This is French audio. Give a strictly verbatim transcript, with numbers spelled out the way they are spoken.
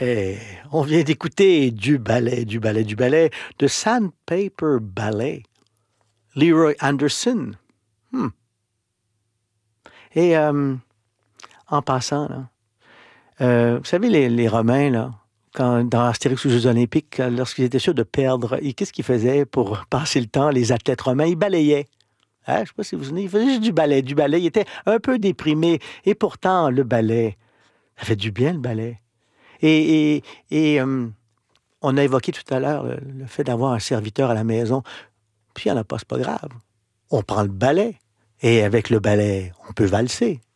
Et on vient d'écouter du ballet, du ballet, du ballet, de Sandpaper Ballet, Leroy Anderson. Hmm. Et euh, en passant, là, euh, vous savez, les, les Romains, là, quand, dans Astérix aux Jeux Olympiques, lorsqu'ils étaient sûrs de perdre, et qu'est-ce qu'ils faisaient pour passer le temps, les athlètes romains? Ils balayaient. Hein? Je ne sais pas si vous vous souvenez, ils faisaient juste du ballet, du ballet. Ils étaient un peu déprimés. Et pourtant, le ballet, ça fait du bien, le ballet. Et, et, et euh, on a évoqué tout à l'heure le, le fait d'avoir un serviteur à la maison. Puis il n'y en a pas, c'est pas grave. On prend le ballet. Et avec le ballet, on peut valser.